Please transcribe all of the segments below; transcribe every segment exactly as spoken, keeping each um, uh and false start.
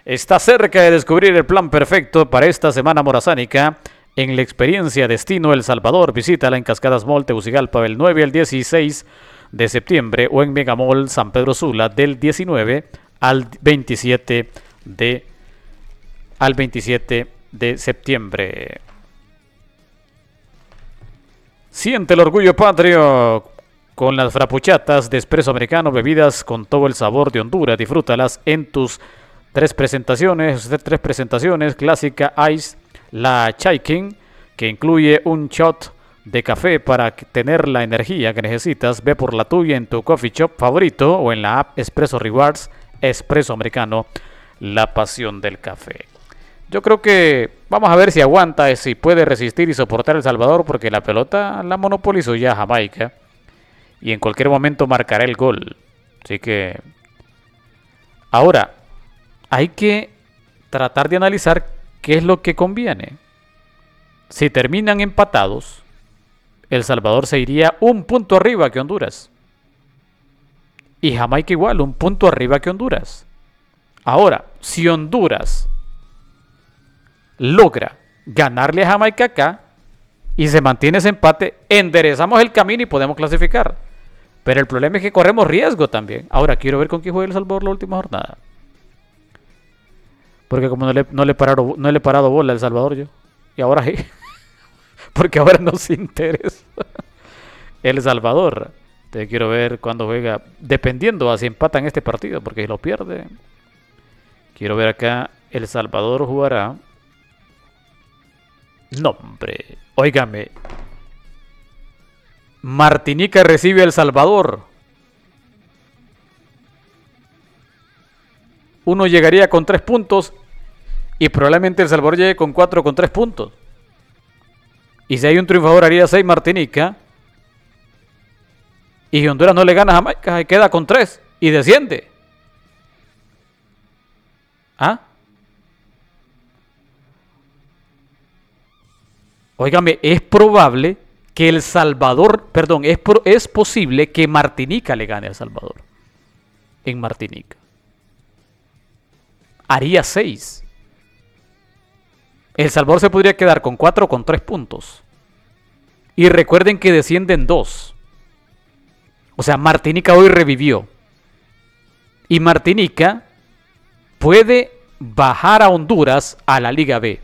está cerca de descubrir el plan perfecto para esta semana morazánica en la experiencia Destino El Salvador. Visítala en Cascadas Mall Tegucigalpa del nueve al dieciséis de septiembre o en Megamall San Pedro Sula del diecinueve al veintisiete de al veintisiete de septiembre. Siente el orgullo patrio con las frappuchatas de espresso americano, bebidas con todo el sabor de Honduras. Disfrútalas en tus tres presentaciones, tres presentaciones, clásica Ice, la Chai King, que incluye un shot de café para tener la energía que necesitas. Ve por la tuya en tu coffee shop favorito o en la app Espresso Rewards. Espresso americano, la pasión del café. Yo creo que vamos a ver si aguanta, si puede resistir y soportar El Salvador, porque la pelota la monopolizó ya Jamaica y en cualquier momento marcará el gol. Así que ahora hay que tratar de analizar qué es lo que conviene. Si terminan empatados, El Salvador se iría un punto arriba que Honduras. Y Jamaica igual, un punto arriba que Honduras. Ahora, si Honduras logra ganarle a Jamaica acá y se mantiene ese empate, enderezamos el camino y podemos clasificar. Pero el problema es que corremos riesgo también. Ahora, quiero ver con quién juega El Salvador la última jornada. Porque como no le, no le, pararon, no le he parado bola a El Salvador yo. Y ahora sí. Porque ahora nos interesa El Salvador. Te quiero ver cuándo juega. Dependiendo a si empatan este partido. Porque si lo pierde. Quiero ver acá. El Salvador jugará. No, hombre. Óigame. Martinica recibe a El Salvador. Uno llegaría con tres puntos. Y probablemente El Salvador llegue con cuatro con tres puntos. Y si hay un triunfador haría seis Martinica. Y Honduras no le gana a Jamaica y queda con tres. Y desciende. ¿Ah? Óigame, es probable que El Salvador, perdón, es, pro, es posible que Martinica le gane a El Salvador. En Martinica. Haría seis. El Salvador se podría quedar con cuatro con tres puntos. Y recuerden que descienden dos. O sea, Martinica hoy revivió. Y Martinica puede bajar a Honduras a la Liga B.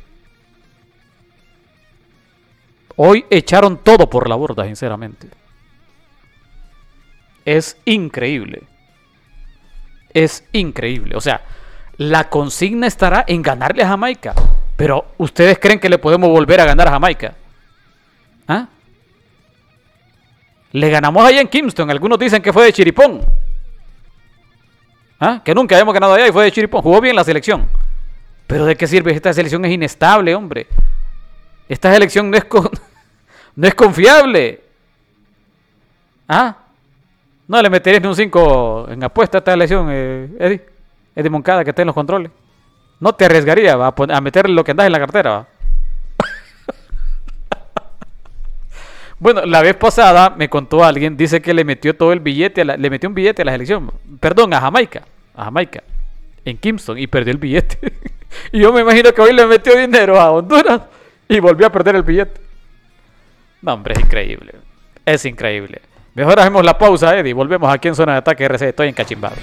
Hoy echaron todo por la borda, sinceramente. Es increíble. Es increíble. O sea, la consigna estará en ganarle a Jamaica. Pero, ¿ustedes creen que le podemos volver a ganar a Jamaica? ¿Ah? Le ganamos allá en Kingston. Algunos dicen que fue de chiripón. ¿Ah? Que nunca habíamos ganado allá y fue de chiripón. Jugó bien la selección. Pero ¿de qué sirve? Esta selección es inestable, hombre. Esta selección no es, con... no es confiable. ¿Ah? No le meterías ni un cinco en apuesta a esta selección, eh, Eddie. Eddie Moncada, que está en los controles. No te arriesgaría, ¿va? A meterle lo que andas en la cartera, ¿va? Bueno, la vez pasada me contó alguien, dice que le metió todo el billete, a la, le metió un billete a la selección, perdón, a Jamaica, a Jamaica, en Kingston, y perdió el billete. Y yo me imagino que hoy le metió dinero a Honduras y volvió a perder el billete. No, hombre, es increíble, es increíble. Mejor hacemos la pausa, Eddie, volvemos aquí en Zona de Ataque R C, estoy encachimbado.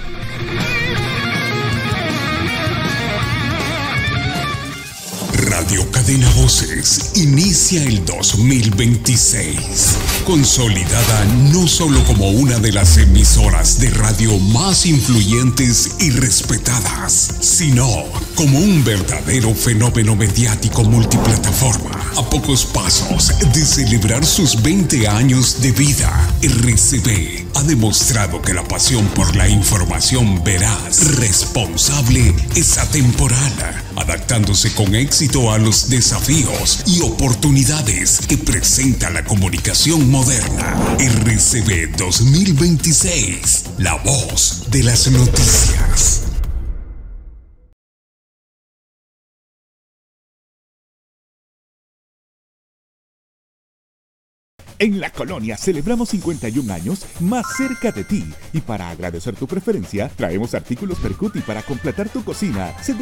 Radio Cadena Voces inicia el dos mil veintiséis, consolidada no solo como una de las emisoras de radio más influyentes y respetadas, sino como un verdadero fenómeno mediático multiplataforma. A pocos pasos de celebrar sus veinte años de vida, R C B ha demostrado que la pasión por la información veraz, responsable, es atemporal, adaptándose con éxito a los desafíos y oportunidades que presenta la comunicación moderna. R C B dos mil veintiséis, la voz de las noticias. En La Colonia celebramos cincuenta y un años más cerca de ti. Y para agradecer tu preferencia, traemos artículos Percuti para completar tu cocina.